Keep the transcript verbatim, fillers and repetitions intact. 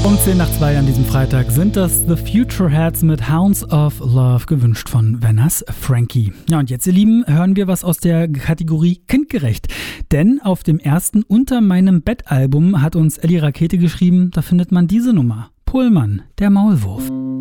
Um zehn nach zwei an diesem Freitag sind das The Futureheads mit Hounds of Love, gewünscht von Vanners Frankie. Ja, und jetzt, ihr Lieben, hören wir was aus der Kategorie kindgerecht. Denn auf dem ersten Unter meinem Bett Album hat uns Ellie Rakete geschrieben, da findet man diese Nummer. Pohlmann, der Maulwurf.